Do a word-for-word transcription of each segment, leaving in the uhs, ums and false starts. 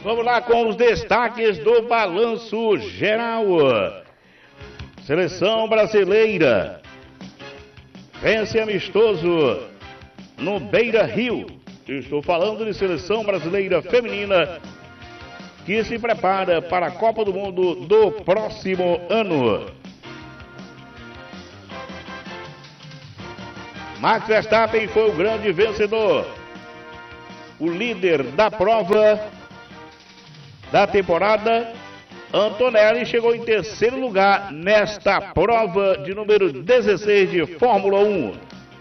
Vamos lá com os destaques do balanço geral. Seleção brasileira vence amistoso no Beira-Rio. Estou falando de seleção brasileira feminina que se prepara para a Copa do Mundo do próximo ano. Max Verstappen foi o grande vencedor, o líder da prova da temporada. Antonelli chegou em terceiro lugar nesta prova de número dezesseis de Fórmula um.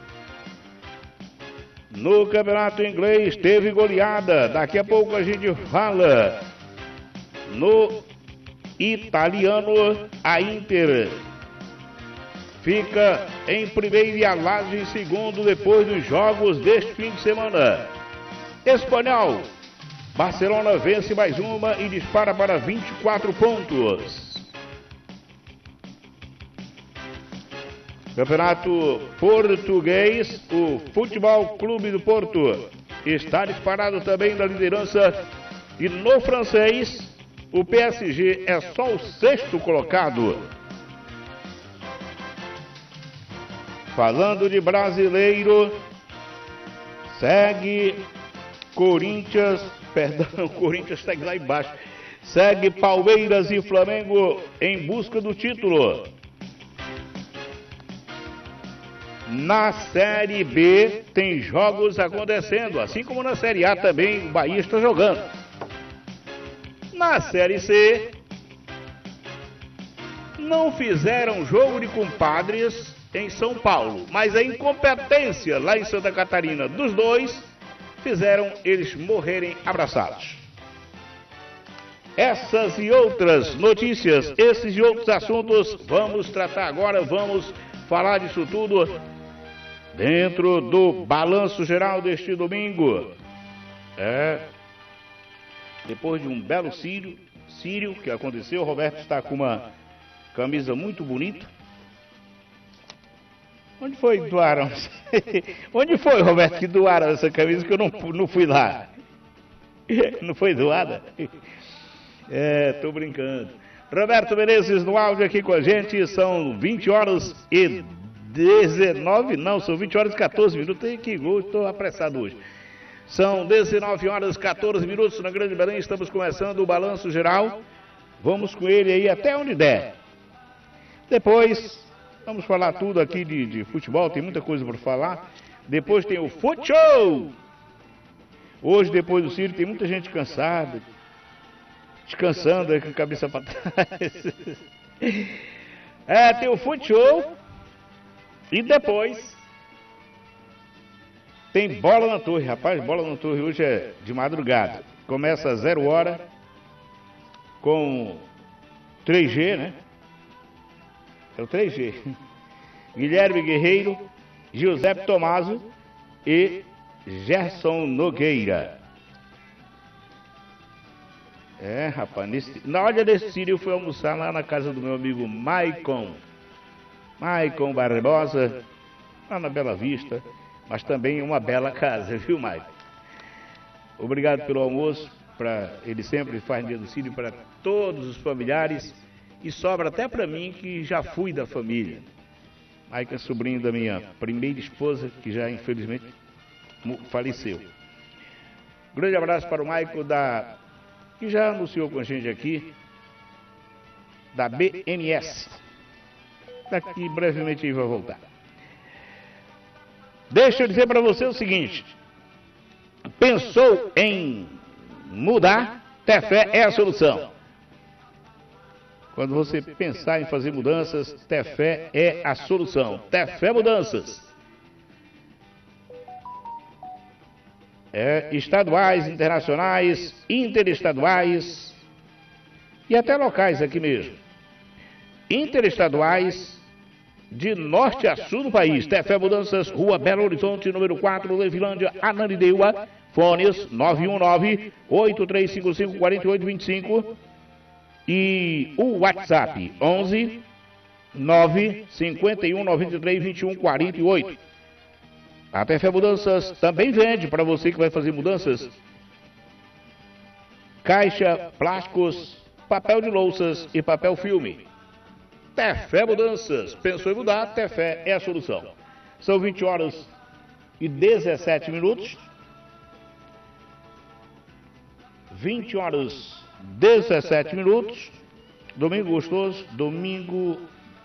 No campeonato inglês teve goleada, daqui a pouco a gente fala. No italiano, a Inter fica em primeiro e a Lazio em segundo depois dos jogos deste fim de semana. Espanhol, Barcelona vence mais uma e dispara para vinte e quatro pontos. Campeonato português, o Futebol Clube do Porto está disparado também na liderança. E no francês, o P S G é só o sexto colocado. Falando de brasileiro, segue Corinthians, perdão, o Corinthians segue lá embaixo. Segue Palmeiras e Flamengo em busca do título. Na Série B tem jogos acontecendo, assim como na Série A também o Bahia está jogando. Na Série C, não fizeram jogo de compadres em São Paulo, mas a incompetência lá em Santa Catarina dos dois fizeram eles morrerem abraçados. Essas e outras notícias, esses e outros assuntos, vamos tratar agora, vamos falar disso tudo dentro do balanço geral deste domingo. É, depois de um belo sírio, sírio que aconteceu, o Roberto está com uma camisa muito bonita. Onde foi que doaram? Onde foi, Roberto, que doaram essa camisa que eu não, não fui lá? Não foi doada? É, tô brincando. Roberto Menezes no áudio aqui com a gente, são vinte horas e dezenove, não, são vinte horas e quatorze minutos, que estou apressado hoje. São dezenove horas e quatorze minutos na Grande Belém, estamos começando o balanço geral. Vamos com ele aí até onde der. Depois, vamos falar tudo aqui de, de futebol, tem muita coisa para falar. Depois tem o Fute Show. Hoje, depois do Ciro, tem muita gente cansada, descansando aí com a cabeça para trás. É, tem o Fute Show. E depois tem bola na torre, rapaz, bola na torre hoje é de madrugada. Começa a zero hora com três G, né? É o três G. Guilherme Guerreiro, Giuseppe Tomaso e Gerson Nogueira. É, rapaz, nesse, na hora desse Sírio eu fui almoçar lá na casa do meu amigo Maicon. Maicon Barbosa, lá na Bela Vista, mas também uma bela casa, viu, Maicon? Obrigado pelo almoço, pra, ele sempre faz dia do Sírio para todos os familiares e sobra até para mim que já fui da família. Maicon é sobrinho da minha primeira esposa, que já infelizmente faleceu. Grande abraço para o Maicon, da, que já anunciou com a gente aqui, da B N S. Daqui brevemente ele vai voltar. Deixa eu dizer para você o seguinte: pensou em mudar? Tefé é a solução. Quando você pensar em fazer mudanças, Tefé é a solução. Tefé Mudanças. É, estaduais, internacionais, interestaduais e até locais aqui mesmo. Interestaduais de norte a sul do país. Tefé Mudanças, Rua Belo Horizonte, número quatro, Levilândia, Ananindeua. Fones nove um nove, oito três cinco cinco, quatro oito dois cinco e o WhatsApp onze nove cinco um nove três vinte e um quarenta e oito. A Tefé Mudanças também vende para você que vai fazer mudanças Caixa, plásticos, papel de louças e papel filme. Tefé Mudanças. Pensou em mudar? Tefé é a solução. São vinte horas e dezessete minutos. vinte horas e dezessete minutos. Domingo gostoso. Domingo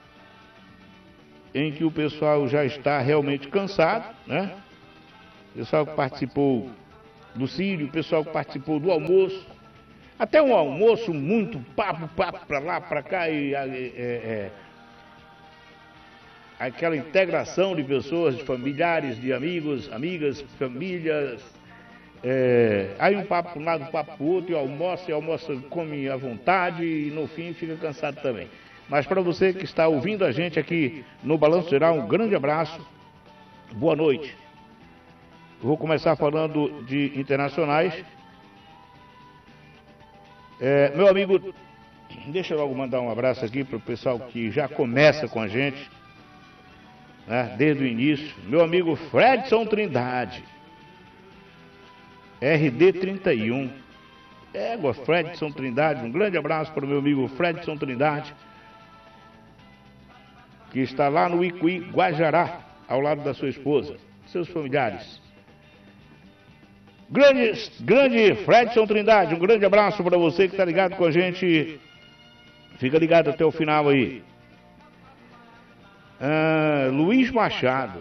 em que o pessoal já está realmente cansado, né? O pessoal que participou do Sírio, o pessoal que participou do almoço. Até um almoço muito papo, papo para lá, para cá, e é, é, aquela integração de pessoas, de familiares, de amigos, amigas, famílias. É, aí um papo para um lado, um papo para o outro, e almoça, e almoça, come à vontade, e no fim fica cansado também. Mas para você que está ouvindo a gente aqui no Balanço Geral, um grande abraço, boa noite. Vou começar falando de internacionais. É, meu amigo, deixa eu logo mandar um abraço aqui para o pessoal que já começa com a gente, né, desde o início. Meu amigo Fredson Trindade, R D trinta e um. Égua, Fredson Trindade, um grande abraço para o meu amigo Fredson Trindade, que está lá no Icuí, Guajará, ao lado da sua esposa, seus familiares. Grande, grande Fredson Trindade, um grande abraço para você que está ligado com a gente. Fica ligado até o final aí. Ah, Luiz Machado.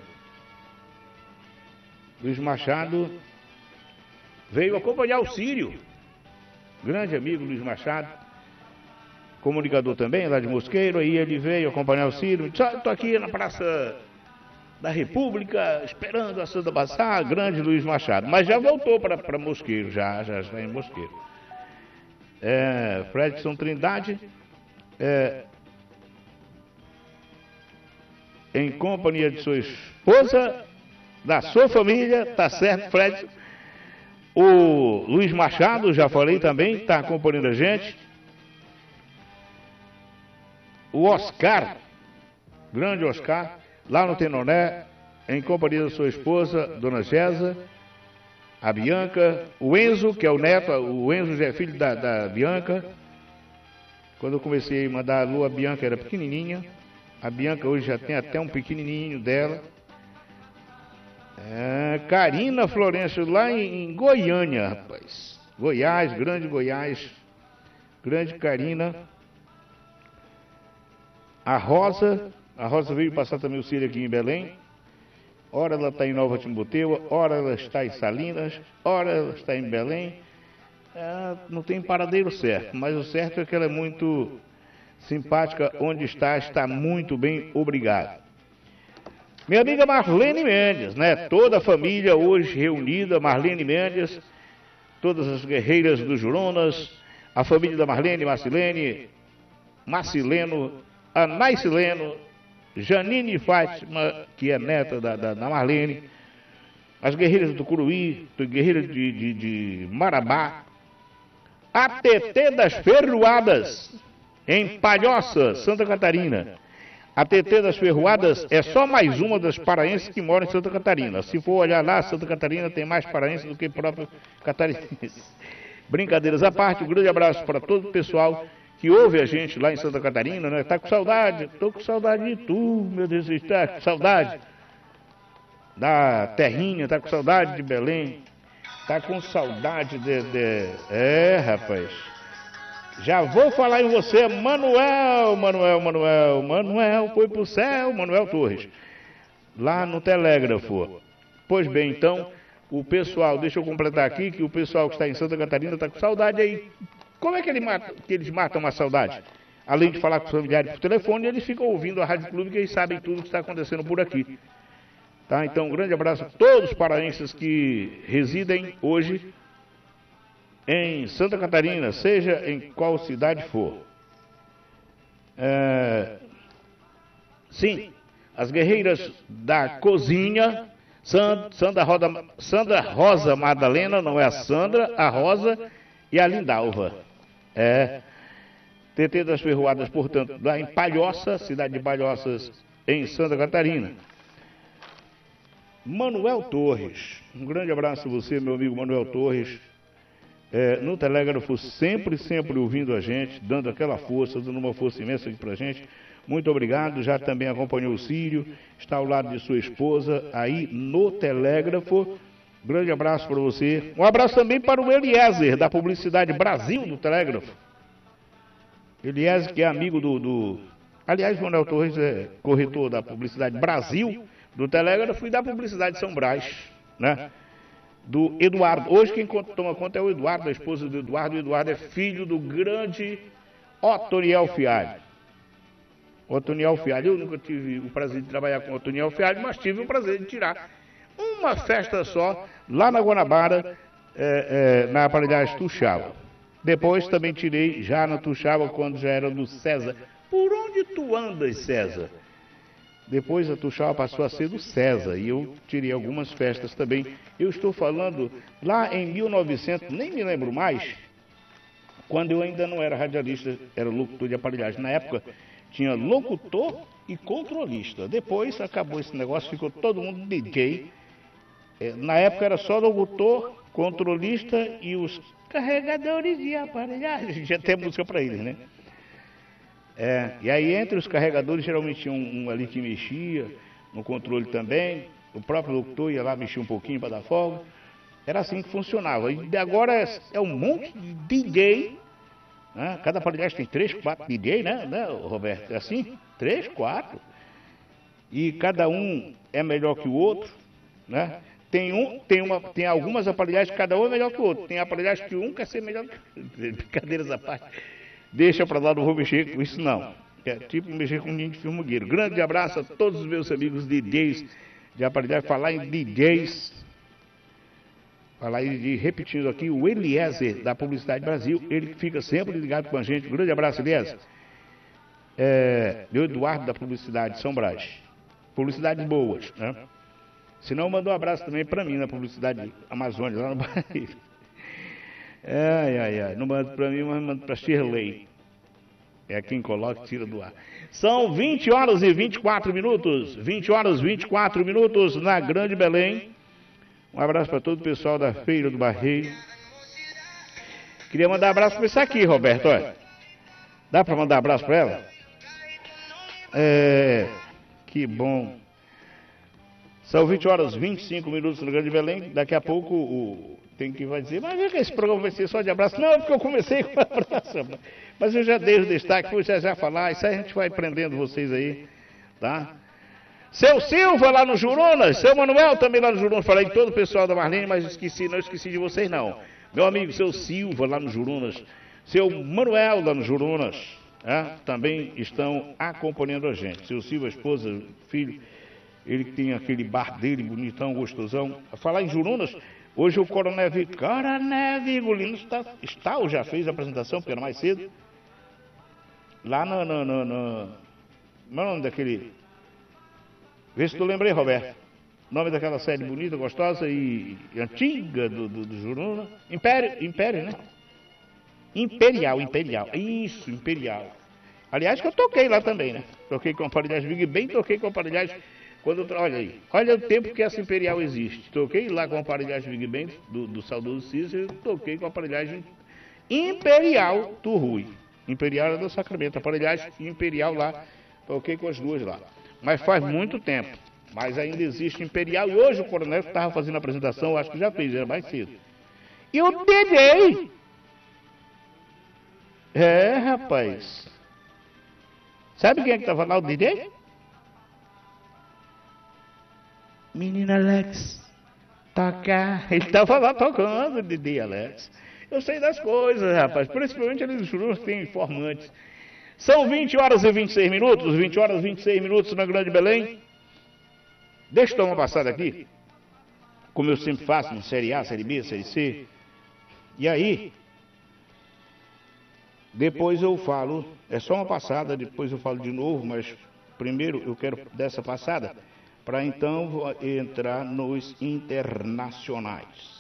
Luiz Machado veio acompanhar o Sírio. Grande amigo Luiz Machado. Comunicador também, lá de Mosqueiro. Aí ele veio acompanhar o Sírio. Estou aqui na Praça da República, esperando a Santa passar, grande Luiz Machado. Mas já voltou para Mosqueiro, já, já está em Mosqueiro. É, Fredson Trindade, é, em companhia de sua esposa, da sua família, tá certo, Fredson? O Luiz Machado, já falei também, está acompanhando a gente. O Oscar, grande Oscar, lá no Tenoné, em companhia da sua esposa, Dona Gesa, a Bianca, o Enzo, que é o neto, o Enzo já é filho da, da Bianca. Quando eu comecei a mandar a lua, a Bianca era pequenininha. A Bianca hoje já tem até um pequenininho dela. É, Karina Florencio, lá em, em Goiânia, rapaz. Goiás, grande Goiás. Grande Karina. A Rosa... A Rosa veio passar também o Sírio aqui em Belém. Ora ela está em Nova Timboteua, ora ela está em Salinas, ora ela está em Belém. É, não tem paradeiro certo, mas o certo é que ela é muito simpática. Onde está, está muito bem, obrigado. Minha amiga Marlene Mendes, né? Toda a família hoje reunida, Marlene Mendes, todas as guerreiras do Juronas, a família da Marlene, Marcilene, Marcileno, Anaicileno, Janine Fátima, que é neta da, da, da Marlene, as guerreiras do Curuí, guerreiras de, de, de Marabá, a T T das Ferroadas, em Palhoça, Santa Catarina. A T T das Ferroadas é só mais uma das paraenses que moram em Santa Catarina. Se for olhar lá, Santa Catarina tem mais paraenses do que próprio catarinense. Brincadeiras à parte, um grande abraço para todo o pessoal que ouve a gente lá em Santa Catarina, né? Tá com saudade, tô com saudade de tu, meu Deus, está com saudade da terrinha, tá com saudade de Belém, tá com saudade de, de... É, rapaz, já vou falar em você, Manuel, Manuel, Manuel, Manuel foi pro céu, Manuel Torres, lá no Telégrafo. Pois bem, então, o pessoal, deixa eu completar aqui, que o pessoal que está em Santa Catarina tá com saudade aí. Como é que, ele mata, que eles matam uma saudade? Além de falar com os familiares por telefone, eles ficam ouvindo a Rádio Clube, que eles sabem tudo que está acontecendo por aqui. Tá? Então, um grande abraço a todos os paraenses que residem hoje em Santa Catarina, seja em qual cidade for. É... Sim, as guerreiras da cozinha, Sandra Rosa, Sandra Rosa Madalena, não é a Sandra, a Rosa e a Lindalva. É, T T das Ferroadas, portanto, lá em Palhoça, cidade de Palhoças, em Santa Catarina. Manuel Torres, um grande abraço a você, meu amigo Manuel Torres. é, no telégrafo, sempre, sempre ouvindo a gente, dando aquela força, dando uma força imensa aqui pra gente. Muito obrigado, já também acompanhou o Círio, está ao lado de sua esposa aí no telégrafo. Grande abraço para você. Um abraço também para o Eliezer, da Publicidade Brasil do Telégrafo. Eliezer, que é amigo do... do... Aliás, Manuel Torres é corretor da Publicidade Brasil do Telégrafo e da Publicidade São Brás, né? Do Eduardo. Hoje quem toma conta é o Eduardo, a esposa do Eduardo. O Eduardo é filho do grande Otoniel Fialho. Otoniel Fialho, eu nunca tive o prazer de trabalhar com Otoniel Fialho, mas tive o prazer de tirar uma festa só lá na Guanabara, é, é, na aparelhagem Tuxaba. Depois também tirei já na Tuxaba, quando já era do César. Por onde tu andas, César? Depois a Tuxaba passou a ser do César e eu tirei algumas festas também. Eu estou falando lá em mil e novecentos, nem me lembro mais, quando eu ainda não era radialista, era locutor de aparelhagem. Na época tinha locutor e controlista. Depois acabou esse negócio, ficou todo mundo D J. Na época era só locutor, controlista e os carregadores de aparelhagem. Já tem música para eles, né? É, e aí entre os carregadores geralmente tinha um, um ali que mexia, no controle também. O próprio locutor ia lá mexer um pouquinho para dar folga. Era assim que funcionava. E agora é, é um monte de D J. Né? Cada aparelhagem tem três, quatro D J, né, né, Roberto? É assim? Três, quatro. E cada um é melhor que o outro, né? Tem, um, tem, uma, tem algumas aparelhagens que cada um é melhor que o outro. Tem aparelhagem que um quer ser melhor que... Brincadeiras à parte. Deixa pra lá, não vou mexer com isso não. É tipo mexer com ninho de formigueiro. Grande abraço a todos os meus amigos D Js de aparelhagem. Falar em D Js... Falar e repetindo aqui, o Eliezer, da Publicidade Brasil, ele fica sempre ligado com a gente. Um grande abraço, Eliezer. É, o Eduardo, da Publicidade São Brás. Publicidades boas, né? Se não, manda um abraço também para mim, na Publicidade Amazônia, lá no Bahia. Ai, ai, ai. Não manda para mim, mas manda para Shirley. É quem coloca e tira do ar. São vinte horas e vinte e quatro minutos. vinte horas e vinte e quatro minutos na Grande Belém. Um abraço para todo o pessoal da Feira do Barreiro. Queria mandar um abraço para essa aqui, Roberto. Olha. Dá para mandar um abraço para ela? É, que bom. São vinte horas e vinte e cinco minutos no Grande Belém. Daqui a pouco o, tem que vai dizer, mas esse programa vai ser só de abraço. Não, porque eu comecei com abraço. Mas eu já dei o destaque, vou já já falar. Isso aí a gente vai prendendo vocês aí, tá? Seu Silva lá no Jurunas, seu Manuel também lá no Jurunas, falei em todo o pessoal da Marlene, mas esqueci, não esqueci de vocês não. Meu amigo, seu Silva lá no Jurunas, seu Manuel lá no Jurunas, é, também estão acompanhando a gente. Seu Silva, esposa, filho, ele que tem aquele bar dele, bonitão, gostosão. A falar em Jurunas, hoje o Coronel Vigolino, Coronel Vigolino está, está ou já fez a apresentação, porque era mais cedo, lá no, no, no, no, no nome daquele... Vê se tu lembrei, Roberto. O nome daquela série bonita, gostosa e, e antiga do, do, do Juruna. Império, Império, né? Imperial, Imperial. Isso, Imperial. Aliás, que eu toquei lá também, né? Toquei com a aparelhagem Big Bang, toquei com a aparelhagem... Quando eu, olha aí, olha o tempo que essa Imperial existe. Toquei lá com a aparelhagem Big Bang, do, do saudoso Cícero, toquei com a aparelhagem Imperial do Rui. Imperial era do Sacramento, aparelhagem Imperial lá, toquei com as duas lá. Mas faz muito tempo. Mas ainda existe Imperial. E hoje o Coronel que estava fazendo a apresentação, acho que já fez, era mais cedo. E o D J? É, rapaz. Sabe quem é que estava lá, o D J? Menina Alex. Tocar. Ele estava lá tocando, o D J Alex. Eu sei das coisas, rapaz. Principalmente ali nos Jurunas tem informantes. São vinte horas e vinte e seis minutos, vinte horas e vinte e seis minutos na Grande Belém. Deixa eu dar uma passada aqui, como eu sempre faço, no Série A, Série B, Série C. E aí, depois eu falo, é só uma passada, depois eu falo de novo, mas primeiro eu quero dessa passada, para então entrar nos internacionais.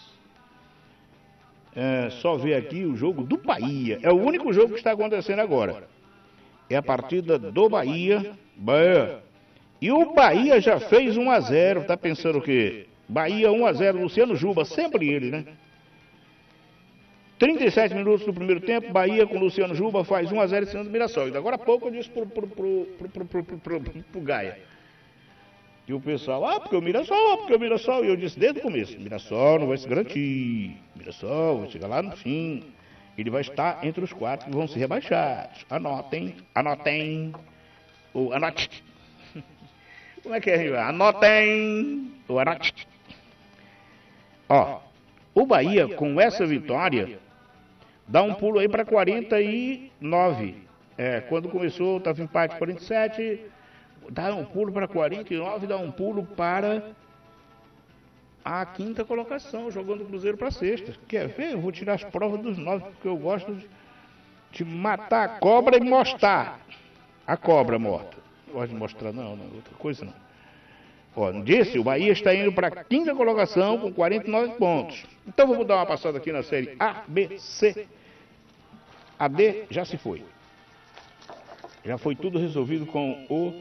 É, só ver aqui o jogo do Bahia, é o único jogo que está acontecendo agora. É a partida do Bahia. Bahia. E o Bahia já fez um a zero. Tá pensando o quê? Bahia um a zero. Luciano Juba, sempre ele, né? trinta e sete minutos do primeiro tempo, Bahia com Luciano Juba faz um a zero em cima do Mirassol. E agora há pouco eu disse pro, pro, pro, pro, pro, pro, pro, pro, pro, pro Gaia. E o pessoal, ah, porque o Mirassol, ah, porque o Mirassol. E eu disse desde o começo, Mirassol não vai se garantir. Mirassol vai chegar lá no fim. Ele vai estar entre os quatro que vão ser rebaixados. Anotem, anotem. Ou anote. Como é que é? Anotem. Ou anote. Ó, o Bahia com essa vitória dá um pulo aí para quarenta e nove. É, quando começou, estava empate quarenta e sete. Dá um pulo para quarenta e nove, dá um pulo para a quinta colocação, jogando o Cruzeiro para sexta. Quer ver? Eu vou tirar as provas dos nove, porque eu gosto de matar a cobra e mostrar a cobra morta. Não gosto de mostrar não, não, outra coisa não. Ó, disse, o Bahia está indo para a quinta colocação com quarenta e nove pontos. Então vamos dar uma passada aqui na série A, B, C. A D já se foi. Já foi tudo resolvido com o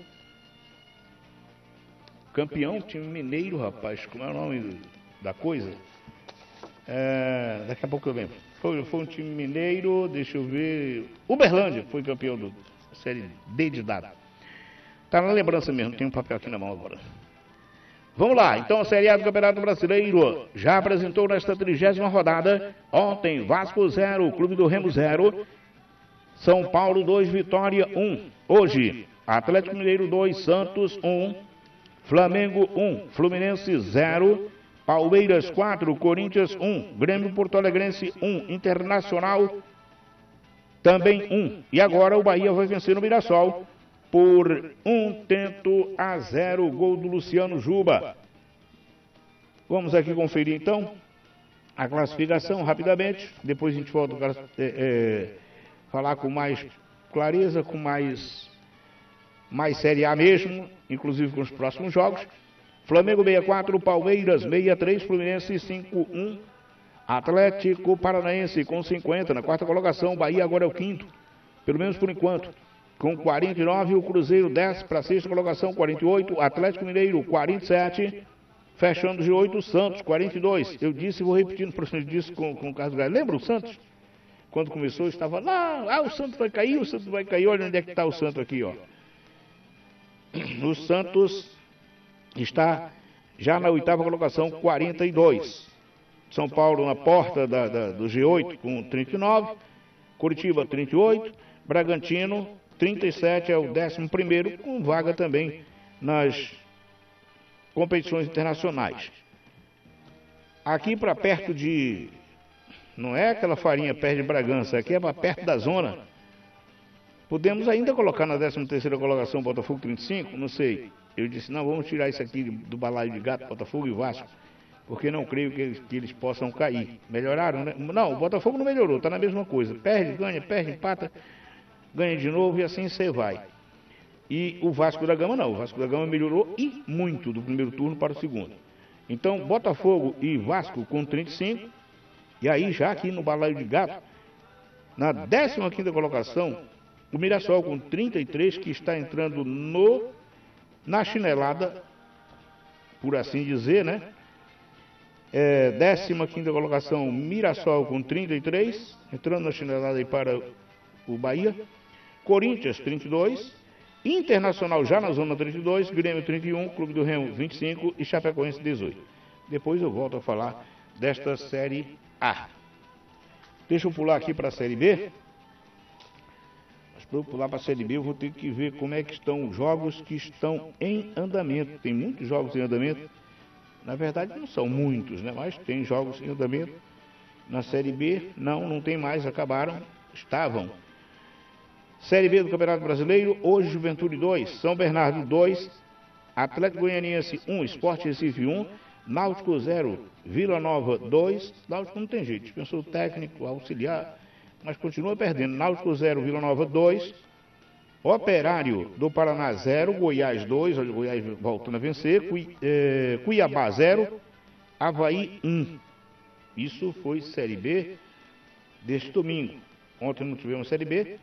campeão, time mineiro, rapaz. Como é o nome da coisa? É, daqui a pouco eu lembro. Foi, foi um time mineiro, deixa eu ver. Uberlândia foi campeão da série D de dado. Tá na lembrança mesmo, tem um papel aqui na mão agora. Vamos lá, então a Série A do Campeonato Brasileiro já apresentou nesta trigésima rodada. Ontem, Vasco zero, Clube do Remo zero. São Paulo dois, Vitória um. Hoje, Atlético Mineiro dois, Santos um. Flamengo um, Fluminense zero, Palmeiras quatro, Corinthians um, Grêmio Porto Alegrense um, Internacional também um. E agora o Bahia vai vencer no Mirassol por um tento a zero, gol do Luciano Juba. Vamos aqui conferir então a classificação rapidamente, depois a gente volta a é, é, falar com mais clareza, com mais... mais Série A mesmo, inclusive com os próximos jogos. Flamengo sessenta e quatro, Palmeiras sessenta e três, Fluminense cinquenta e um, Atlético Paranaense com cinquenta, na quarta colocação, Bahia agora é o quinto, pelo menos por enquanto, com quarenta e nove, o Cruzeiro desce para a sexta colocação, quarenta e oito, Atlético Mineiro quarenta e sete, fechando de oito, Santos quarenta e dois. Eu disse e vou repetindo para vocês disso com, com o Carlos Gaia. Lembra o Santos? Quando começou, estava lá, ah, o Santos vai cair, o Santos vai cair, olha onde é que está o Santos aqui, ó. O Santos está já na oitava colocação, quarenta e dois. São Paulo na porta da, da, do G oito com trinta e nove. Curitiba trinta e oito. Bragantino trinta e sete, é o décimo primeiro, com vaga também nas competições internacionais. Aqui para perto de... não é aquela farinha perto de Bragança, aqui é para perto da zona. Podemos ainda colocar na décima terceira colocação Botafogo trinta e cinco? Não sei. Eu disse, não, vamos tirar isso aqui do balaio de gato, Botafogo e Vasco, porque não creio que eles, que eles possam cair. Melhoraram, né? Não, o Botafogo não melhorou, está na mesma coisa. Perde, ganha, perde, empata, ganha de novo e assim você vai. E o Vasco da Gama não, o Vasco da Gama melhorou e muito do primeiro turno para o segundo. Então, Botafogo e Vasco com trinta e cinco, e aí já aqui no balaio de gato, na décima quinta colocação, o Mirassol com trinta e três, que está entrando no, na chinelada, por assim dizer, né? É, décima quinta colocação, Mirassol com trinta e três, entrando na chinelada aí para o Bahia. Corinthians, trinta e dois. Internacional já na zona trinta e dois, Grêmio trinta e um, Clube do Remo vinte e cinco e Chapecoense dezoito. Depois eu volto a falar desta Série A. Deixa eu pular aqui para a Série B. Para eu pular para a Série B, eu vou ter que ver como é que estão os jogos que estão em andamento. Tem muitos jogos em andamento. Na verdade, não são muitos, né? Mas tem jogos em andamento. Na Série B, não, não tem mais, acabaram. Estavam. Série B do Campeonato Brasileiro, hoje Juventude dois, São Bernardo dois, Atlético Goianiense um, Sport Recife um, Náutico zero, Vila Nova dois. Náutico não tem jeito, dispensou o técnico, auxiliar, mas continua perdendo. Náutico zero, Vila Nova dois. Operário do Paraná zero, Goiás dois, olha o Goiás voltando a vencer. Cui, eh, Cuiabá zero, Avaí um. Isso foi Série B deste domingo. Ontem não tivemos Série B.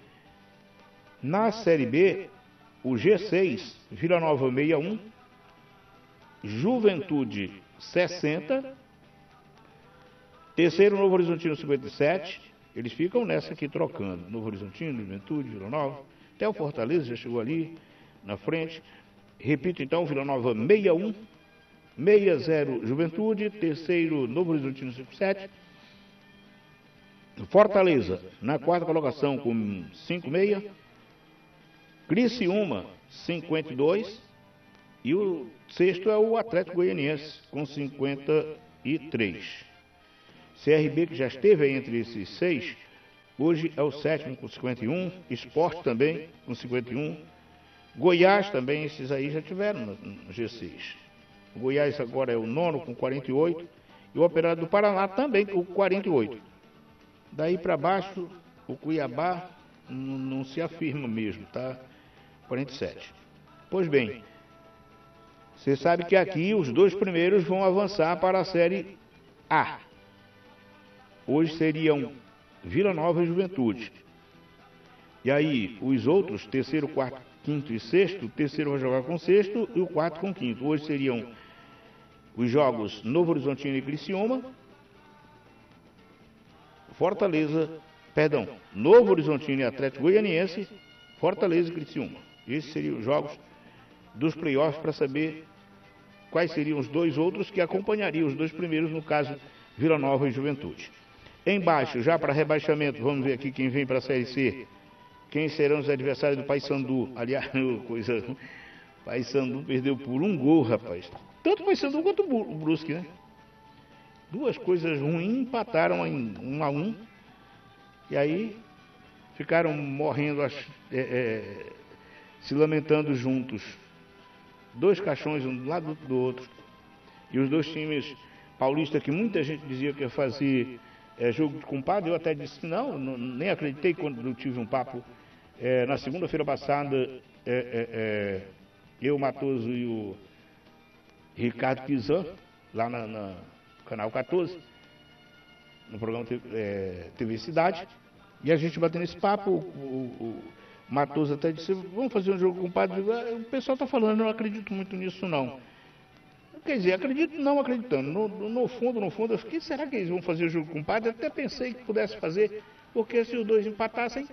Na Série B, o G seis, Vila Nova sessenta e um, Juventude sessenta, Terceiro, Novo Horizontino, cinquenta e sete. Eles ficam nessa aqui trocando. Novo Horizontino, Juventude, Vila Nova. Até o Fortaleza já chegou ali na frente. Repito então, Vila Nova sessenta e um. sessenta, Juventude. Terceiro, Novo Horizontino, cinquenta e sete. Fortaleza, na quarta colocação, com cinquenta e seis. Criciúma, cinquenta e dois. E o sexto é o Atlético Goianiense, com cinquenta e três. C R B, que já esteve aí entre esses seis, hoje é o sétimo com cinquenta e um. Sport também com cinquenta e um. Goiás também, esses aí já tiveram no G seis. O Goiás agora é o nono com quarenta e oito. E o Operário do Paraná também com quarenta e oito. Daí para baixo, o Cuiabá não, não se afirma mesmo, tá? quarenta e sete. Pois bem, você sabe que aqui os dois primeiros vão avançar para a Série A. Hoje seriam Vila Nova e Juventude. E aí, os outros, terceiro, quarto, quinto e sexto, o terceiro vai jogar com sexto e o quarto com quinto. Hoje seriam os jogos Novo Horizontino e Criciúma, Fortaleza, perdão, Novo Horizontino e Atlético Goianiense, Fortaleza e Criciúma. Esses seriam os jogos dos playoffs para saber quais seriam os dois outros que acompanhariam os dois primeiros, no caso, Vila Nova e Juventude. Embaixo, já para rebaixamento, vamos ver aqui quem vem para a Série C. Quem serão os adversários do Paysandu? Aliás, coisa... Paysandu perdeu por um gol, rapaz. Tanto o Paysandu quanto o Brusque, né? Duas coisas ruins, empataram em um a um. E aí, ficaram morrendo, é, é, se lamentando juntos. Dois caixões, um do lado do outro. E os dois times paulistas, que muita gente dizia que ia fazer é, jogo de compadre, eu até disse que não, não, nem acreditei quando eu tive um papo é, na segunda-feira passada, é, é, é, eu, Matoso e o Ricardo Pizan, lá na, na Canal quatorze, no programa é, T V Cidade, e a gente batendo esse papo, o, o, o Matoso até disse, vamos fazer um jogo com o padre. O pessoal está falando, eu não acredito muito nisso não. Quer dizer, acredito não acreditando. No, no fundo, no fundo, eu fiquei, será que eles vão fazer o jogo com o padre? Até pensei que pudesse fazer, porque se os dois empatassem,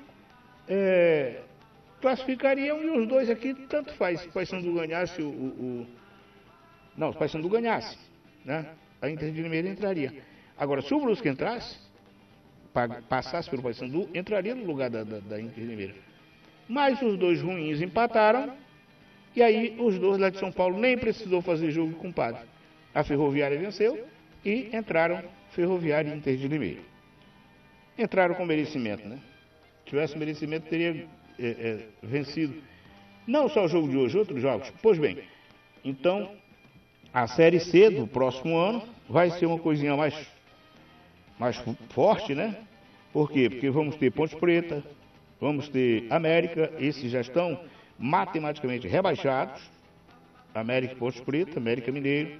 é, classificariam, e os dois aqui, tanto faz. Se o Paysandu ganhasse, o, o, o... Não, se o Paysandu ganhasse, né? A Inter de Limeira entraria. Agora, se o Brusque entrasse, passasse pelo Paysandu, entraria no lugar da, da, da Inter de Limeira. Mas os dois ruins empataram, e aí os dois lá de São Paulo nem precisou fazer jogo com o padre. A Ferroviária venceu e entraram Ferroviária e Inter de Limeira. Entraram com merecimento, né? Se tivesse merecimento, teria é, é, vencido. Não só o jogo de hoje, outros jogos. Pois bem, então a Série C do próximo ano vai ser uma coisinha mais, mais forte, né? Por quê? Porque vamos ter Ponte Preta, vamos ter América, esses já estão matematicamente rebaixados, América e Ponte Preta, América Mineiro.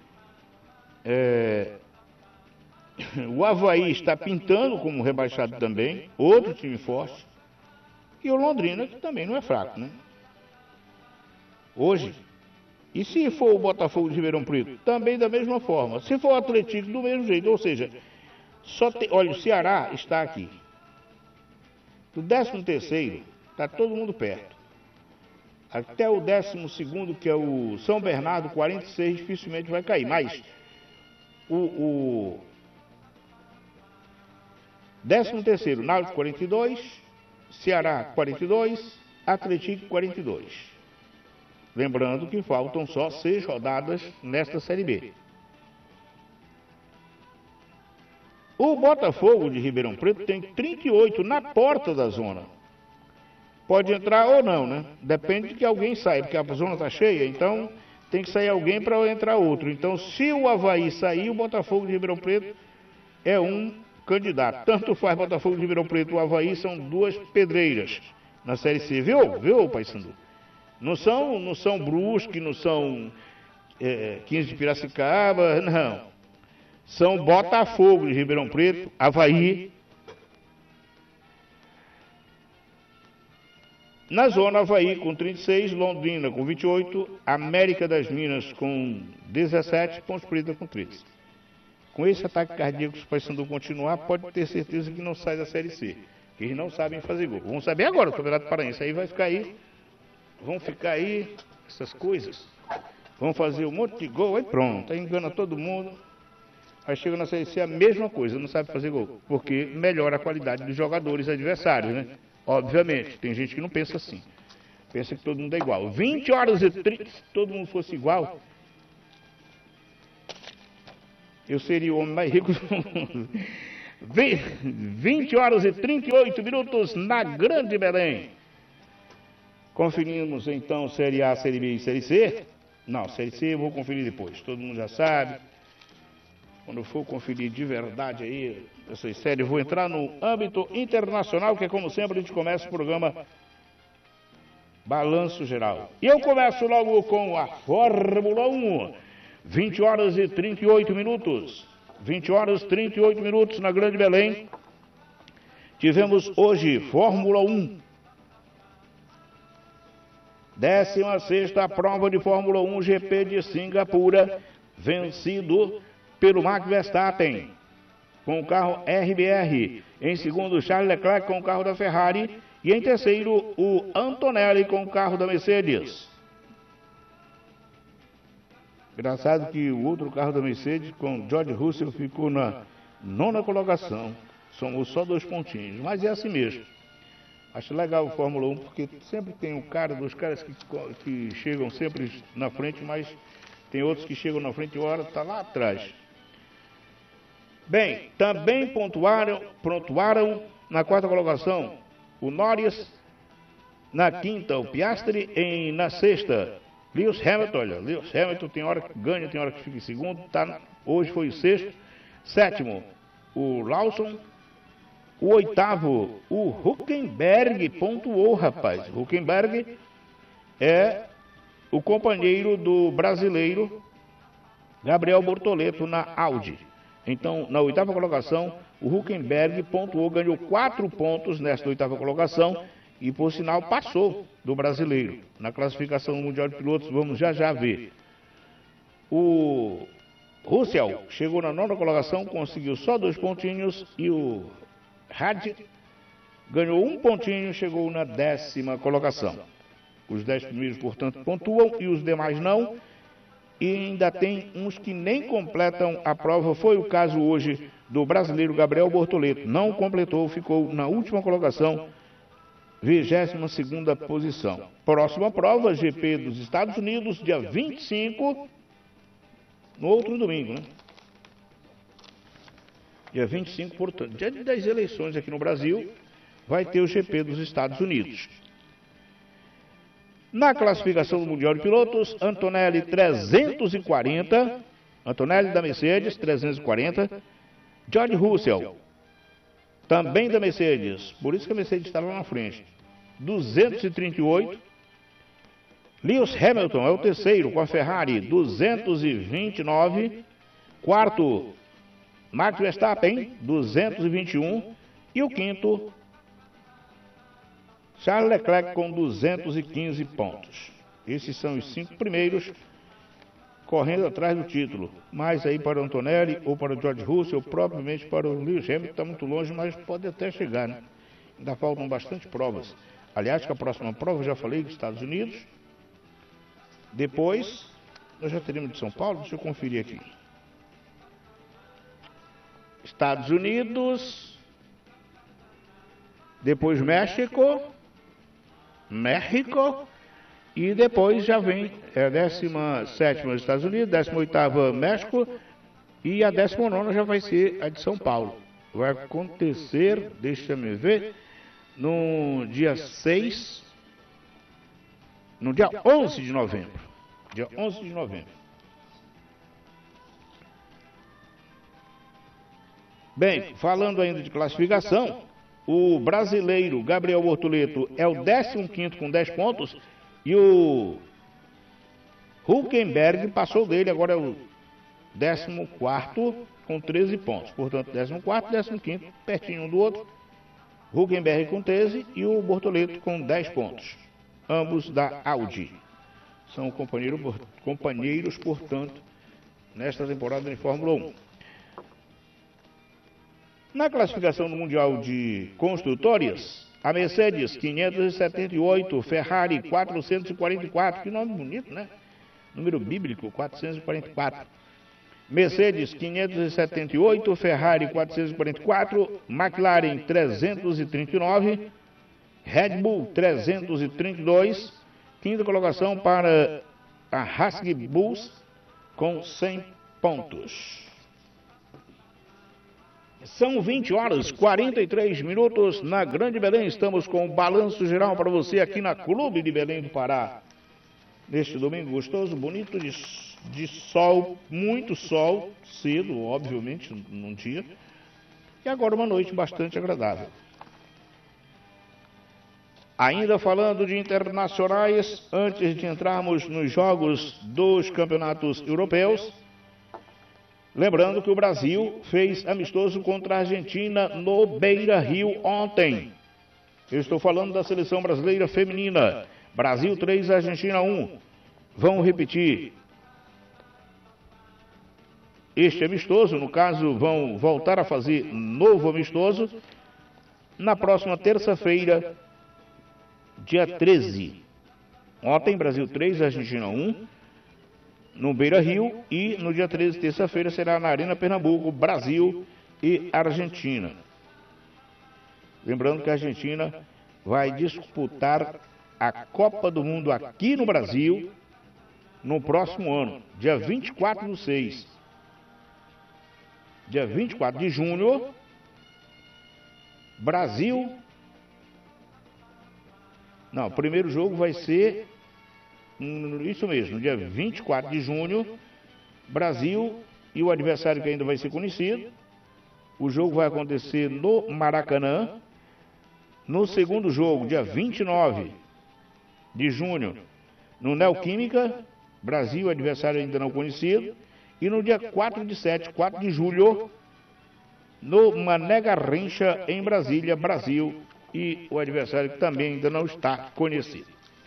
É... O Avaí está pintando como rebaixado também, outro time forte. E o Londrina, que também não é fraco, né? Hoje, e se for o Botafogo de Ribeirão Preto? Também da mesma forma. Se for o Atlético, do mesmo jeito. Ou seja, só tem... olha, o Ceará está aqui. Do décimo terceiro, está todo mundo perto. Até o décimo segundo, que é o São Bernardo, quarenta e seis, dificilmente vai cair. Mas o, o décimo terceiro, Náutico quarenta e dois, Ceará quarenta e dois, Atlético quarenta e dois. Lembrando que faltam só seis rodadas nesta Série B. O Botafogo de Ribeirão Preto tem trinta e oito na porta da zona. Pode entrar ou não, né? Depende de que alguém saia, porque a zona está cheia, então tem que sair alguém para entrar outro. Então, se o Avaí sair, o Botafogo de Ribeirão Preto é um candidato. Tanto faz Botafogo de Ribeirão Preto e o Avaí, são duas pedreiras na Série C. Viu? Viu, Paysandu? Não são, não são Brusque, não são é, quinze de Piracicaba, não. São Botafogo de Ribeirão Preto, Avaí. Na zona, Avaí com trinta e seis, Londrina com vinte e oito, América das Minas com dezessete, Ponte Preta com treze. Com com esse ataque cardíaco, se o Paysandu continuar, pode ter certeza que não sai da Série C. Que eles não sabem fazer gol. Vamos saber agora o Campeonato Paraense. Aí vai ficar aí, vão ficar aí essas coisas. Vão fazer um monte de gol, aí pronto, aí engana todo mundo. Aí chega na Série C a mesma coisa, não sabe fazer gol. Porque melhora a qualidade dos jogadores adversários, né? Obviamente, tem gente que não pensa assim. Pensa que todo mundo é igual. vinte horas e trinta, se todo mundo fosse igual, eu seria o homem mais rico do mundo. vinte horas e trinta e oito minutos na Grande Belém. Conferimos então Série A, Série B e Série C. Não, Série C eu vou conferir depois. Todo mundo já sabe. Quando eu for conferir de verdade aí essas séries, eu vou entrar no âmbito internacional, que é como sempre a gente começa o programa Balanço Geral. E eu começo logo com a Fórmula um. vinte horas e trinta e oito minutos. vinte horas e trinta e oito minutos na Grande Belém. Tivemos hoje Fórmula um. décima sexta prova de Fórmula um G P de Singapura, vencido pelo Max Verstappen, com o carro R B R. Em segundo, Charles Leclerc com o carro da Ferrari. E em terceiro, o Antonelli com o carro da Mercedes. Engraçado que o outro carro da Mercedes, com George Russell, ficou na nona colocação. Somos só dois pontinhos, mas é assim mesmo. Acho legal o Fórmula um, porque sempre tem o cara dos caras que, que chegam sempre na frente, mas tem outros que chegam na frente e hora está lá atrás. Bem, também pontuaram, pontuaram na quarta colocação o Norris, na quinta o Piastri, em, na sexta Lewis Hamilton. Olha, Lewis Hamilton tem hora que ganha, tem hora que fica em segundo, tá, hoje foi o sexto. Sétimo, o Lawson. O oitavo, o Hülkenberg, pontuou, rapaz. Hülkenberg é o companheiro do brasileiro Gabriel Bortoleto na Audi. Então, na oitava colocação, o Hülkenberg pontuou, ganhou quatro pontos nesta oitava colocação e, por sinal, passou do brasileiro. Na classificação mundial de pilotos, vamos já já ver. O Russell chegou na nona colocação, conseguiu só dois pontinhos e o Had ganhou um pontinho, chegou na décima colocação. Os dez primeiros, portanto, pontuam e os demais não. E ainda tem uns que nem completam a prova. Foi o caso hoje do brasileiro Gabriel Bortoleto. Não completou, ficou na última colocação, vigésima segunda posição. Próxima prova, G P dos Estados Unidos, dia vinte e cinco, no outro domingo, né? Dia vinte e cinco, portanto, dia das eleições aqui no Brasil, vai ter o G P dos Estados Unidos. Na classificação do Mundial de Pilotos, Antonelli trezentos e quarenta, Antonelli da Mercedes, trezentos e quarenta, George Russell, também da Mercedes, por isso que a Mercedes está lá na frente, duzentos e trinta e oito, Lewis Hamilton é o terceiro com a Ferrari, duzentos e vinte e nove, quarto, Max Verstappen, duzentos e vinte e um, e o quinto, Charles Leclerc com duzentos e quinze pontos. Esses são os cinco primeiros correndo atrás do título. Mais aí para o Antonelli ou para o George Russell, provavelmente para o Lewis Hamilton, está muito longe, mas pode até chegar, né? Ainda faltam bastante provas. Aliás, que a próxima prova, eu já falei, dos Estados Unidos. Depois, nós já teremos de São Paulo, deixa eu conferir aqui. Estados Unidos, depois México, México, e depois já vem é, a décima sétima dos Estados Unidos, décima oitava México, e a décima nona já vai ser a de São Paulo. Vai acontecer, deixa-me ver, no dia seis, no dia onze de novembro. Dia onze de novembro. Bem, falando ainda de classificação, o brasileiro Gabriel Bortoleto é o décimo quinto com dez pontos e o Hülkenberg passou dele, agora é o décimo quarto com treze pontos. Portanto, décimo quarto e décimo quinto, pertinho um do outro. Hülkenberg com treze e o Bortoleto com dez pontos. Ambos da Audi. São companheiro, companheiros, portanto, nesta temporada de Fórmula um. Na classificação do Mundial de Construtores, a Mercedes quinhentos e setenta e oito, Ferrari quatrocentos e quarenta e quatro, que nome bonito, né? Número bíblico, quatrocentos e quarenta e quatro. Mercedes quinhentos e setenta e oito, Ferrari quatrocentos e quarenta e quatro, McLaren trezentos e trinta e nove, Red Bull trezentos e trinta e dois, quinta colocação para a Haas Bulls com cem pontos. São vinte horas e quarenta e três minutos na Grande Belém. Estamos com o balanço geral para você aqui na Clube de Belém do Pará. Neste domingo gostoso, bonito, de, de sol, muito sol, cedo, obviamente, num dia. E agora uma noite bastante agradável. Ainda falando de internacionais, antes de entrarmos nos jogos dos campeonatos europeus, lembrando que o Brasil fez amistoso contra a Argentina no Beira-Rio ontem. Eu estou falando da seleção brasileira feminina. Brasil três, Argentina um. Vão repetir este amistoso, no caso, vão voltar a fazer novo amistoso na próxima terça-feira, dia treze. Ontem, Brasil três, Argentina um, no Beira-Rio, e no dia treze, terça-feira, será na Arena Pernambuco, Brasil e Argentina. Lembrando que a Argentina vai disputar a Copa do Mundo aqui no Brasil no próximo ano, dia vinte e quatro do seis. Dia vinte e quatro de junho, Brasil. Não, o primeiro jogo vai ser, isso mesmo, dia vinte e quatro de junho, Brasil e o adversário que ainda vai ser conhecido. O jogo vai acontecer no Maracanã. No segundo jogo, dia vinte e nove de junho, no Neoquímica, Brasil, adversário ainda não conhecido. E no dia quatro de setembro, quatro de julho, no Mané Garrincha, em Brasília, Brasil, e o adversário que também ainda não está conhecido.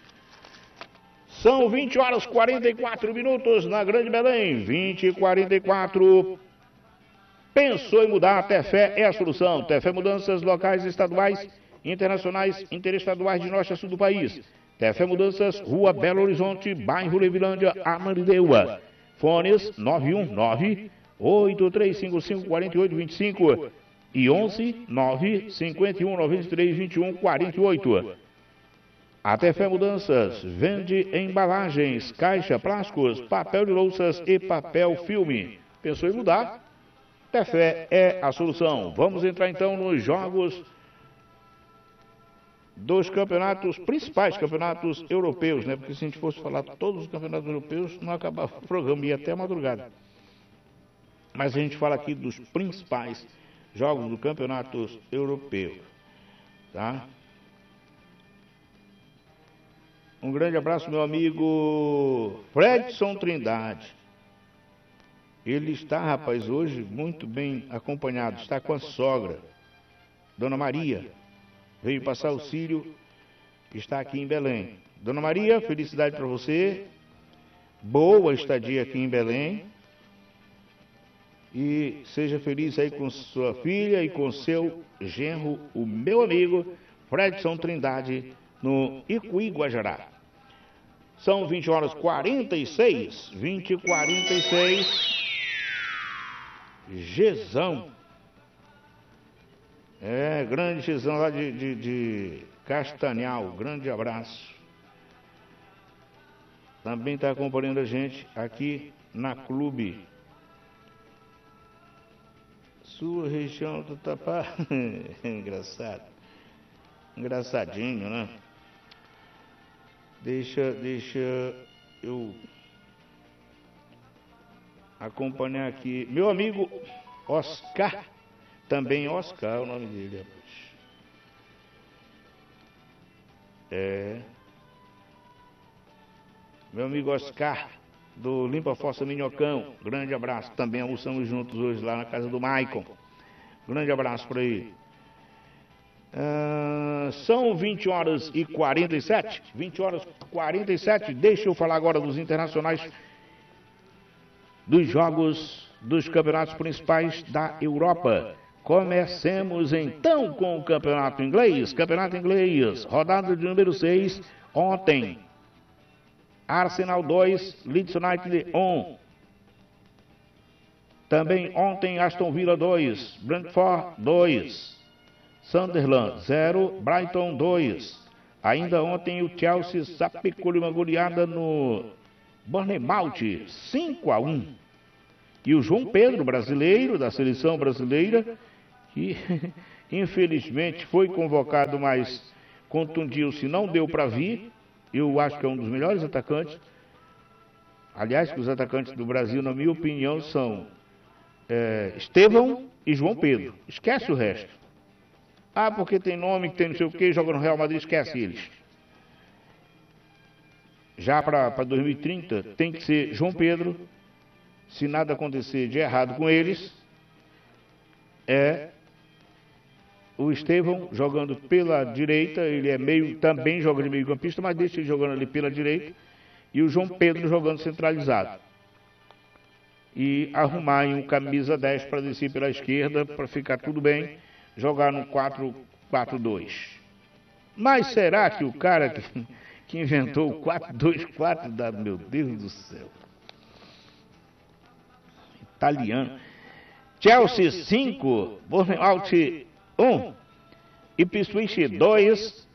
São vinte horas e quarenta e quatro minutos na Grande Belém, vinte e quarenta e quatro. Pensou em mudar? A Tefé é a solução. Tefé Mudanças locais, estaduais, internacionais, interestaduais de norte a sul do país. Tefé Mudanças, Rua Belo Horizonte, bairro Levilândia, Ananindeua. Fones nove um nove, oito três cinco cinco, quatro oito dois cinco e onze nove cinco um nove três dois um quatro oito. A Tefé Mudanças vende embalagens, caixa, plásticos, papel de louças e papel filme. Pensou em mudar? Tefé é a solução. Vamos entrar então nos jogos dos campeonatos, principais campeonatos europeus, né? Porque se a gente fosse falar todos os campeonatos europeus, não acabava o programa, ia até a madrugada. Mas a gente fala aqui dos principais jogos do campeonato europeu, tá? Um grande abraço, meu amigo Fredson Trindade. Ele está, rapaz, hoje muito bem acompanhado, está com a sogra, Dona Maria. Veio passar auxílio, está aqui em Belém. Dona Maria, felicidade para você. Boa estadia aqui em Belém. E seja feliz aí com sua filha e com seu genro, o meu amigo Fredson Trindade, no Icuí, Guajará. São vinte horas e quarenta e seis, vinte e quarenta e seis. Gezão. É, grande Gezão lá de, de, de Castanhal, grande abraço. Também está acompanhando a gente aqui na Clube. Sua região do Tapá. Engraçado. Engraçadinho, né? Deixa, deixa eu acompanhar aqui. Meu amigo Oscar. Também Oscar é o nome dele, rapaz. É. Meu amigo Oscar, do Limpa Fossa Minhocão. Grande abraço. Também almoçamos juntos hoje lá na casa do Maicon. Grande abraço por aí. Ah, são vinte horas e quarenta e sete. vinte horas e quarenta e sete. Deixa eu falar agora dos internacionais, dos jogos dos campeonatos principais da Europa. Comecemos então com o campeonato inglês. Campeonato inglês, rodada de número seis, ontem. Arsenal dois, Leeds United um. Também ontem Aston Villa dois, Brentford dois, Sunderland zero, Brighton dois. Ainda ontem o Chelsea sapecou uma goleada no Bournemouth cinco a um. E o João Pedro, brasileiro, da seleção brasileira, que infelizmente foi convocado, mas contundiu-se, não deu para vir. Eu acho que é um dos melhores atacantes. Aliás, que os atacantes do Brasil, na minha opinião, são é, Estevão e João Pedro. Esquece o resto. Ah, porque tem nome, que tem não sei o que, joga no Real Madrid, esquece eles. Já para dois mil e trinta, tem que ser João Pedro. Se nada acontecer de errado com eles, é o Estevão jogando pela direita. Ele é meio, também joga de meio campista, mas deixa ele jogando ali pela direita. E o João Pedro jogando centralizado. E arrumar em um camisa dez para descer pela esquerda, para ficar tudo bem, jogar no quatro quatro dois. Mas será que o cara que, que inventou o quatro dois quatro, da, meu Deus do céu, italiano, Chelsea cinco, Bournemouth um, Ipswich dois,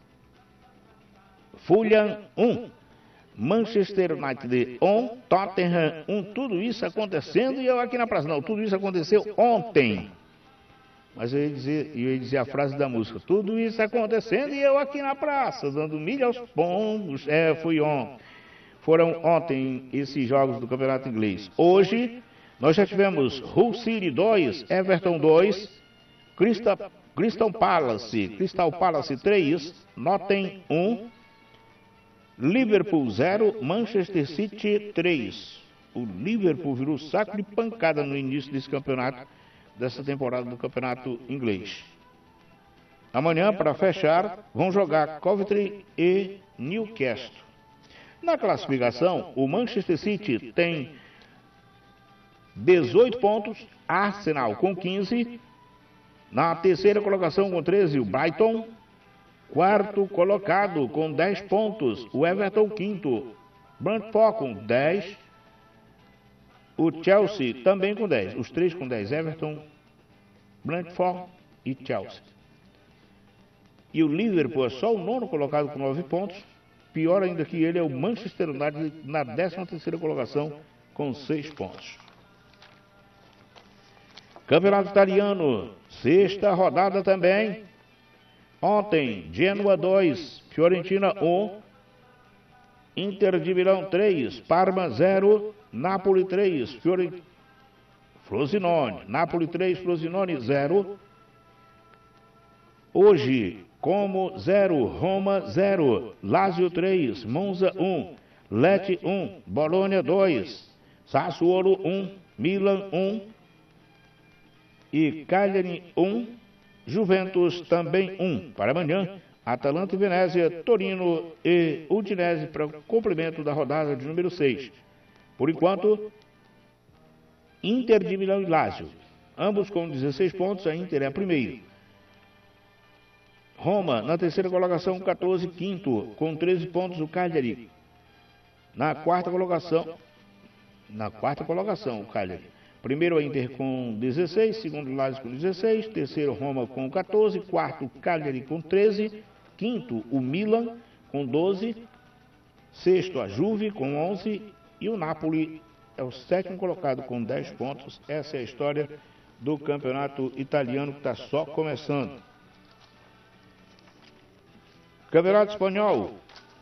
Fulham um, Manchester United um, Tottenham um, tudo isso acontecendo e eu aqui na praça. Não, tudo isso aconteceu ontem. Mas eu ia dizer, eu ia dizer a frase da música, tudo isso acontecendo e eu aqui na praça, dando milho aos pombos. É, fui ontem. Foram ontem esses jogos do Campeonato Inglês. Hoje, nós já tivemos Hull City dois, Everton dois, Crystal, Crystal Palace, Crystal Palace três, Nottingham um, Liverpool zero, Manchester City três. O Liverpool virou saco de pancada no início desse campeonato, dessa temporada do Campeonato Inglês. Amanhã, para fechar, vão jogar Coventry e Newcastle. Na classificação, o Manchester City tem dezoito pontos, Arsenal com quinze. Na terceira colocação com treze, o Brighton. Quarto colocado com dez pontos, o Everton quinto. Brentford com dez. O Chelsea também com dez. Os três com dez, Everton, Brentford e Chelsea. E o Liverpool é só o nono colocado com nove pontos. Pior ainda que ele é o Manchester United na décima terceira colocação com seis pontos. Campeonato Italiano, sexta rodada também. Ontem, Genoa dois, Fiorentina um, Inter de Milão três, Parma zero, Napoli três, Fiore... Frosinone, Napoli três, Frosinone zero. Hoje, Como zero, Roma zero, Lazio três, Monza um, Lecce um, Bologna dois, Sassuolo um, Milan um e Cagliari um, Juventus também um. Para amanhã, Atalanta e Venezia, Torino e Udinese para o complemento da rodada de número seis. Por enquanto, Inter de Milão e Lazio, ambos com dezesseis pontos, a Inter é a primeira. Roma, na terceira colocação, quatorze, quinto, com treze pontos, o Cagliari. Na quarta colocação, na quarta colocação, o Cagliari. Primeiro a Inter com dezesseis, segundo o Lazio com dezesseis, terceiro Roma com quatorze, quarto o Cagliari com treze, quinto o Milan com doze, sexto a Juve com onze e o Napoli é o sétimo colocado com dez pontos. Essa é a história do campeonato italiano que está só começando. Campeonato Espanhol.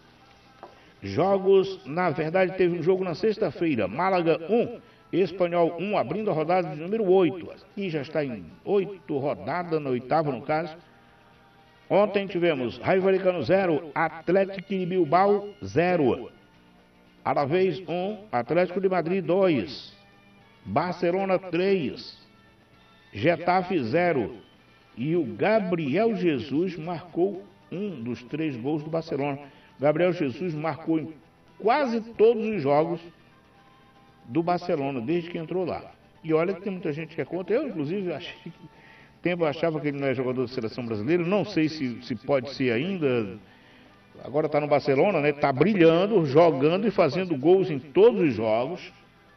Jogos, na verdade, teve um jogo na sexta-feira. Málaga um, Espanhol um, abrindo a rodada de número oito. Aqui já está em oito rodadas, na oitava no caso. Ontem tivemos Raio Vallecano zero, Atlético de Bilbao zero. Alavés um, Atlético de Madrid dois. Barcelona três. Getafe zero. E o Gabriel Jesus marcou um dos três gols do Barcelona. Gabriel Jesus marcou em quase todos os jogos do Barcelona, desde que entrou lá. E olha que tem muita gente que é contra. Eu, inclusive, achei que tempo eu achava que ele não é jogador da seleção brasileira, não sei se, se pode ser ainda. Agora está no Barcelona, né? Está brilhando, jogando e fazendo gols em todos os jogos.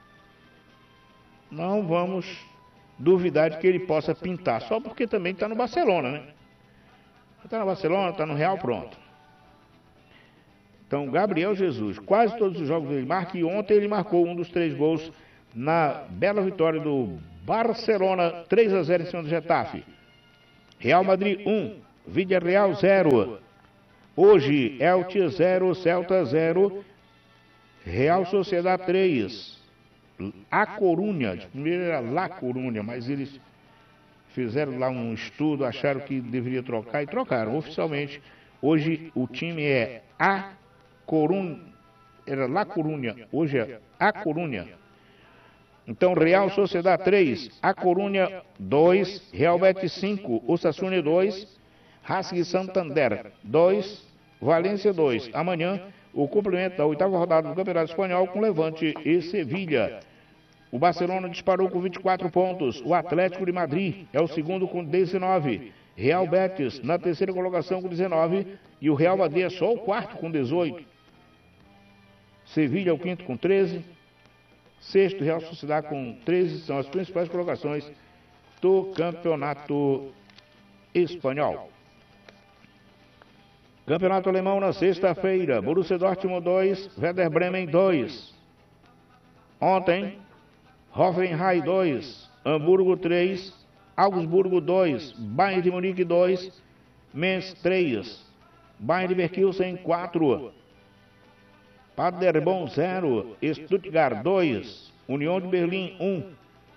Não vamos duvidar de que ele possa pintar, só porque também está no Barcelona, né? Está no Barcelona, está no Real, pronto. Então, Gabriel Jesus, quase todos os jogos ele marca, e ontem ele marcou um dos três gols na bela vitória do Barcelona, três a zero em cima do Getafe. Real Madrid um, Villarreal zero. Hoje, Elche zero, Celta zero, Real Sociedad três. A Corunha, de primeiro era La Corunha, mas eles fizeram lá um estudo, acharam que deveria trocar e trocaram oficialmente. Hoje o time é A Corunha, era La Corunha, hoje é A Corunha. Então, Real Sociedad três, A Corunha dois, Real Betis cinco, Osasuna dois, Racing Santander dois, Valência dois. Amanhã, o cumprimento da oitava rodada do Campeonato Espanhol com Levante e Sevilha. O Barcelona disparou com vinte e quatro pontos. O Atlético de Madrid é o segundo com dezenove. Real Betis na terceira colocação com dezenove. E o Real Madrid é só o quarto com dezoito. Sevilha é o quinto com treze. Sexto, Real Sociedad com treze. São as principais colocações do Campeonato Espanhol. Campeonato Alemão na sexta-feira. Borussia Dortmund dois, Werder Bremen dois. Ontem, Hoffenheim dois, Hamburgo três, Augsburgo dois, Bayern de Munique dois, Mainz três, Bayern Leverkusen quatro, Paderborn zero, Stuttgart dois, União de Berlim um,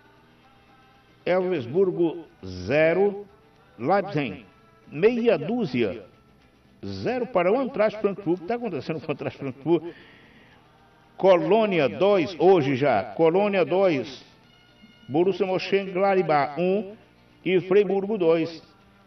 Elfsburgo zero, Leipzig meia dúzia, zero para o Eintracht Frankfurt. O que está acontecendo com o Eintracht Frankfurt? Colônia dois, hoje já, Colônia dois, Borussia Mönchengladbach um e Freiburgo dois.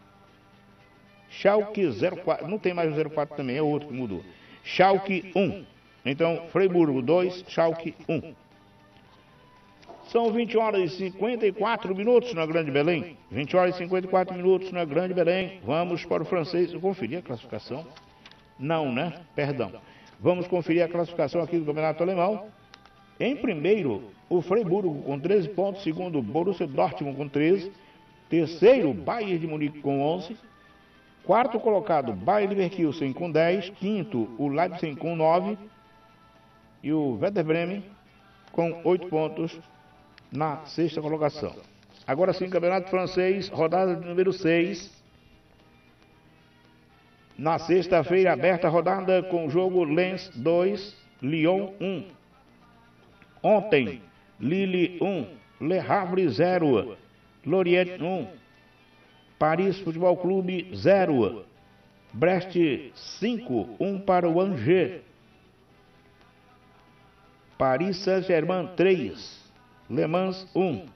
Schalke zero quatro, não tem mais o zero quatro também, é outro que mudou. Schalke um, então Freiburgo dois, Schalke um. São vinte horas e cinquenta e quatro minutos na Grande Belém. vinte horas e cinquenta e quatro minutos na Grande Belém. Vamos para o francês. Eu conferi a classificação? Não, né? Perdão. Vamos conferir a classificação aqui do Campeonato Alemão. Em primeiro, o Freiburgo com treze pontos. Segundo, Borussia Dortmund com treze. Terceiro, Bayern de Munique com onze. Quarto colocado, Bayer Leverkusen com dez. Quinto, o Leipzig com nove. E o Werder Bremen com oito pontos na sexta colocação. Agora sim, Campeonato Francês, rodada de número seis. Na sexta-feira, aberta a rodada com o jogo Lens dois, Lyon um. Ontem, Lille um, Le Havre zero, Lorient um, Paris Futebol Clube zero, Brest cinco, um para o Angers, Paris Saint-Germain três, Le Mans um.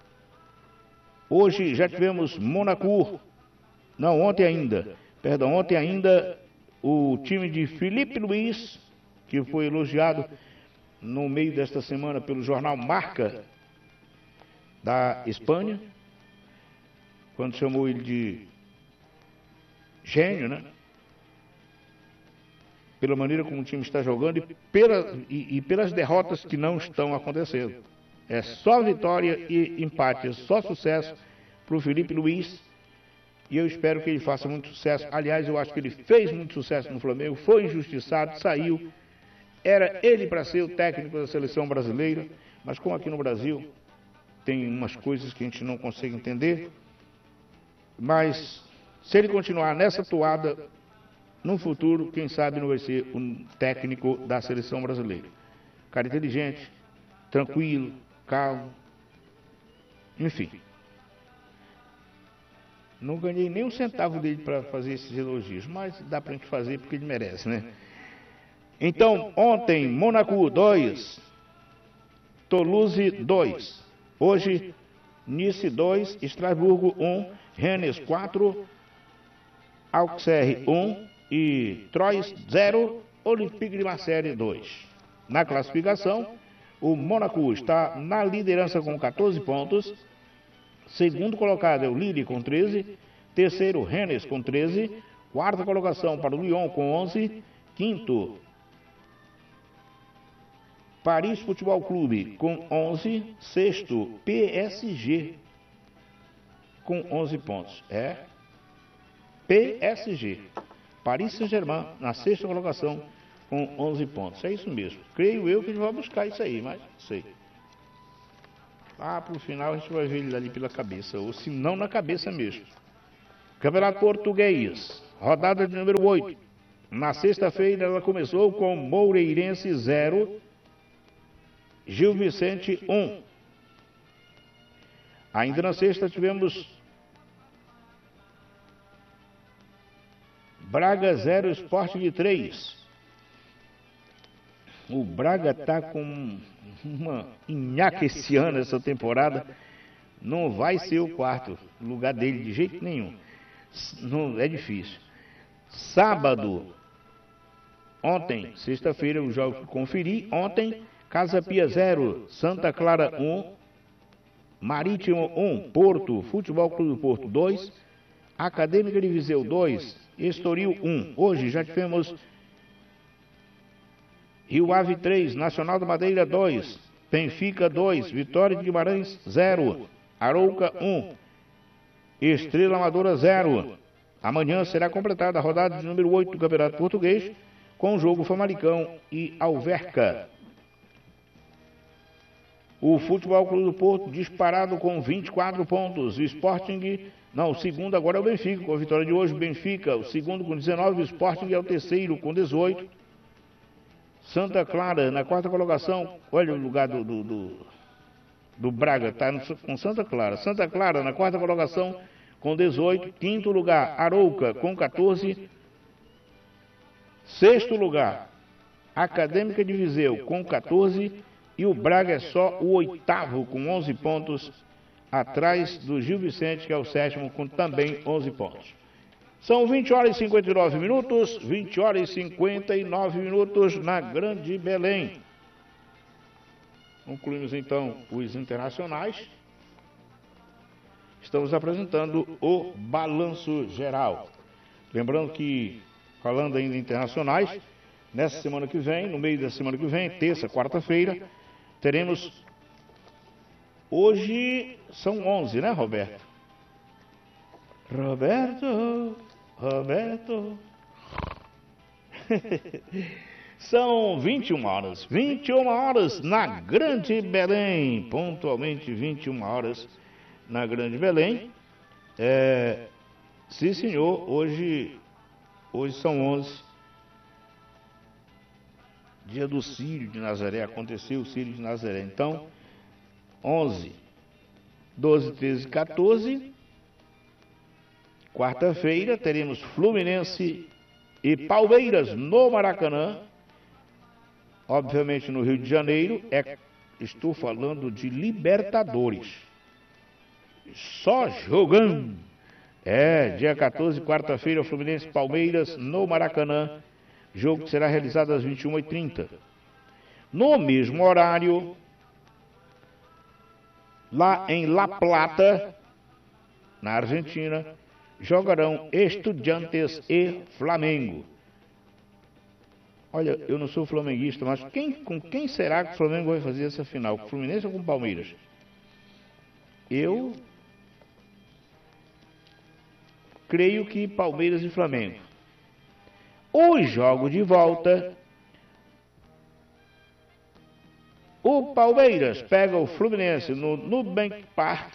Hoje já tivemos Monaco, não, ontem ainda. Perdão, ontem ainda o time de Filipe Luís, que foi elogiado no meio desta semana pelo jornal Marca da Espanha, quando chamou ele de gênio, né? Pela maneira como o time está jogando e, pela, e, e pelas derrotas que não estão acontecendo. É só vitória e empate, é só sucesso para o Filipe Luís. E eu espero que ele faça muito sucesso. Aliás, eu acho que ele fez muito sucesso no Flamengo, foi injustiçado, saiu. Era ele para ser o técnico da seleção brasileira, mas como aqui no Brasil tem umas coisas que a gente não consegue entender. Mas se ele continuar nessa toada, no futuro, quem sabe não vai ser um técnico da seleção brasileira. Cara inteligente, tranquilo, calmo, enfim. Não ganhei nem um centavo dele para fazer esses elogios, mas dá para a gente fazer porque ele merece, né? Então, ontem, Monaco dois, Toulouse dois. Hoje, Nice dois, Estrasburgo um, Rennes quatro, Auxerre um e Troyes zero, Olympique de Marseille dois. Na classificação, o Monaco está na liderança com quatorze pontos. Segundo colocado é o Lille com treze. Terceiro, Rennes com treze. Quarta colocação para o Lyon com onze. Quinto, Paris Futebol Clube com onze. Sexto, P S G com onze pontos. É P S G. Paris Saint-Germain na sexta colocação com onze pontos. É isso mesmo. Creio eu que a gente vai buscar isso aí, mas não sei. Lá pro final a gente vai ver ele ali pela cabeça, ou se não na cabeça mesmo. Campeonato Português, rodada de número oito. Na sexta-feira ela começou com Moreirense zero, Gil Vicente um. Ainda na sexta tivemos Braga zero, Sporting três. O Braga está com uma nhaca esse ano, essa temporada. Não vai ser o quarto lugar dele de jeito nenhum. Não, é difícil. Sábado, ontem, sexta-feira, os jogos que conferi. Ontem, Casa Pia zero, Santa Clara um, Marítimo um, Porto, Futebol Clube do Porto dois, Acadêmica de Viseu dois, Estoril um. Hoje já tivemos Rio Ave três, Nacional da Madeira dois, Benfica dois, Vitória de Guimarães zero, Arouca um, Estrela Amadora zero. Amanhã será completada a rodada de número oito do Campeonato Português com o jogo Famalicão e Alverca. O Futebol Clube do Porto disparado com vinte e quatro pontos. O Sporting, não, o segundo agora é o Benfica, com a vitória de hoje. O Benfica, o segundo com dezenove, o Sporting é o terceiro com dezoito. Santa Clara na quarta colocação. Olha o lugar do, do, do, do Braga, está com Santa Clara. Santa Clara na quarta colocação com dezoito. Quinto lugar, Arouca com quatorze. Sexto lugar, Acadêmica de Viseu com quatorze. E o Braga é só o oitavo com onze pontos, atrás do Gil Vicente, que é o sétimo, com também onze pontos. São vinte horas e cinquenta e nove minutos, vinte horas e cinquenta e nove minutos na Grande Belém. Concluímos então os internacionais. Estamos apresentando o balanço geral. Lembrando que, falando ainda em internacionais, nessa semana que vem, no meio da semana que vem, terça, quarta-feira, teremos, hoje são onze, né, Roberto? Roberto, Roberto. São vinte e uma horas, vinte e uma horas na Grande Belém, pontualmente vinte e uma horas na Grande Belém. É, sim, senhor, hoje, hoje são onze. Dia do Círio de Nazaré, aconteceu o Círio de Nazaré. Então, onze, doze, treze, quatorze. Quarta-feira teremos Fluminense e Palmeiras no Maracanã. Obviamente no Rio de Janeiro. É, estou falando de Libertadores. Só jogando. É, dia quatorze, quarta-feira, Fluminense e Palmeiras no Maracanã. Jogo que será realizado às vinte e uma e trinta. No mesmo horário, lá em La Plata, na Argentina, jogarão Estudiantes e Flamengo. Olha, eu não sou flamenguista, mas quem, com quem será que o Flamengo vai fazer essa final? Com o Fluminense ou com o Palmeiras? Eu creio que Palmeiras e Flamengo. Os jogos de volta, o Palmeiras pega o Fluminense no Nubank Park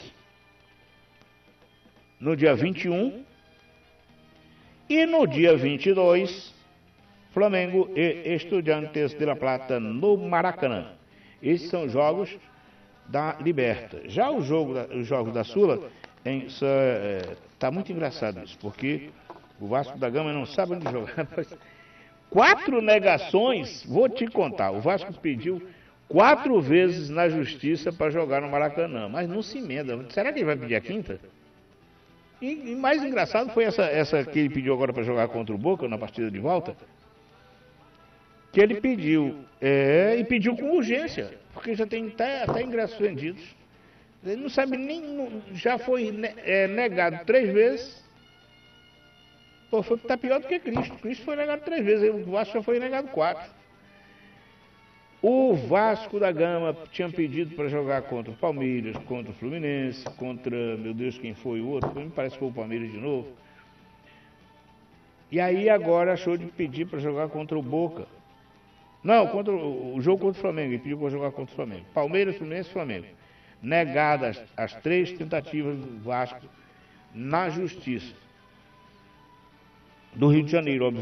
no dia vinte e um e no dia vinte e dois, Flamengo e Estudiantes de La Plata no Maracanã. Esses são os jogos da Liberta. Já o jogo da, os jogos da Sula, está é, muito engraçado isso, porque o Vasco da Gama não sabe onde jogar. Quatro negações, vou te contar. O Vasco pediu quatro vezes na justiça para jogar no Maracanã, mas não se emenda. Será que ele vai pedir a quinta? E, e mais engraçado foi essa, essa que ele pediu agora para jogar contra o Boca na partida de volta. Que ele pediu, é, e pediu com urgência, porque já tem até, até ingressos vendidos. Ele não sabe nem... Já foi é, negado três vezes. Pô, foi, tá pior do que Cristo. Cristo foi negado três vezes, o Vasco já foi negado quatro. O Vasco da Gama tinha pedido para jogar contra o Palmeiras, contra o Fluminense, contra, meu Deus, quem foi o outro? Me parece que foi o Palmeiras de novo. E aí agora achou de pedir para jogar contra o Boca. Não, contra o, o jogo contra o Flamengo, ele pediu para jogar contra o Flamengo. Palmeiras, Fluminense e Flamengo. Negadas as três tentativas do Vasco na Justiça do Rio de Janeiro, obviamente.